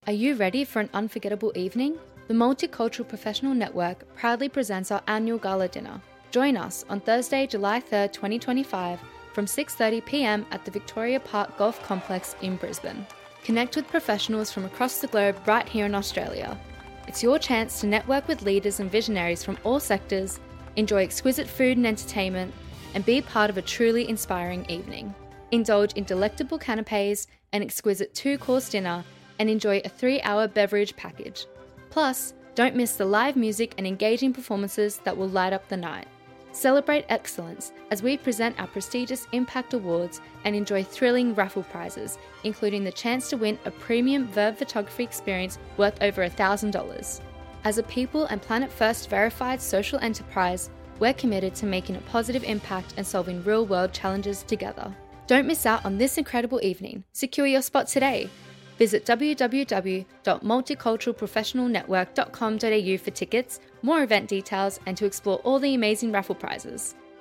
Are you ready for an unforgettable evening? The Multicultural Professional Network proudly presents our annual gala dinner. Join us on Thursday, July 3rd, 2025 from 6:30pm at the Victoria Park Golf Complex in Brisbane. Connect with professionals from across the globe right here in Australia. It's your chance to network with leaders and visionaries from all sectors, enjoy exquisite food and entertainment, and be part of a truly inspiring evening. Indulge in delectable canapes, an exquisite 2-course dinner, and enjoy a 3-hour beverage package. Plus, don't miss the live music and engaging performances that will light up the night. Celebrate excellence as we present our prestigious Impact Awards and enjoy thrilling raffle prizes, including the chance to win a premium Verve photography experience worth over $1,000. As a People and Planet First verified social enterprise, we're committed to making a positive impact and solving real-world challenges together. Don't miss out on this incredible evening. Secure your spot today. Visit www.multiculturalprofessionalnetwork.com.au for tickets, more event details, and to explore all the amazing raffle prizes.